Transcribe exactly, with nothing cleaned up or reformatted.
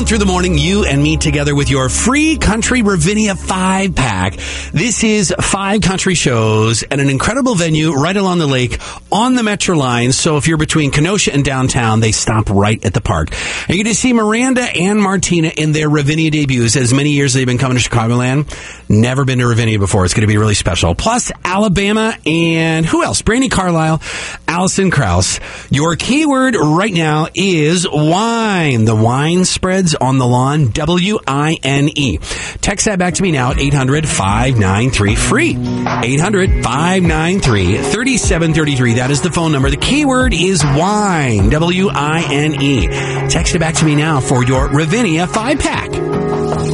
on through the morning, you and me together with your free country Ravinia five pack. This is five country shows at an incredible venue right along the lake on the Metro line. So if you're between Kenosha and downtown, they stop right at the park. And you're going to see Miranda and Martina in their Ravinia debuts. As many years they've been coming to Chicagoland. Never been to Ravinia before. It's going to be really special. Plus, Alabama and who else? Brandy Carlisle, Allison Krauss. Your keyword right now is wine. The wine spreads on the lawn. W I N E. Text that back to me now at eight hundred, five nine three, free. eight hundred, five nine three, three seven three three. That is the phone number. The keyword is wine. W I N E. Text it back to me now for your Ravinia five pack.